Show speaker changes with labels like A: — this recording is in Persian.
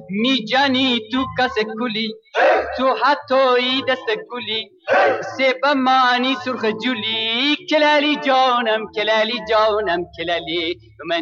A: میجانی تو کس کلی تو حتی دست گلی سیب مانی سرخ جولی کلالی جانم کلالی جانم کلالی من